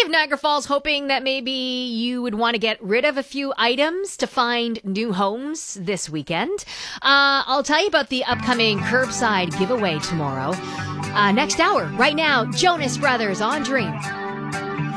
of Niagara Falls, hoping that maybe you would want to get rid of a few items to find new homes this weekend. I'll tell you about the upcoming curbside giveaway tomorrow. Next hour, right now, Jonas Brothers on Dream.